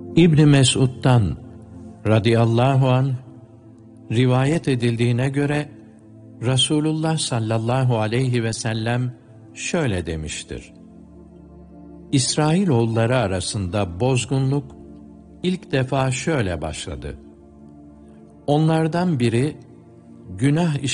İbn Mes'ud'dan radıyallahu anh rivayet edildiğine göre Resulullah sallallahu aleyhi ve sellem şöyle demiştir: İsrailoğulları arasında bozgunluk ilk defa şöyle başladı. Onlardan biri günah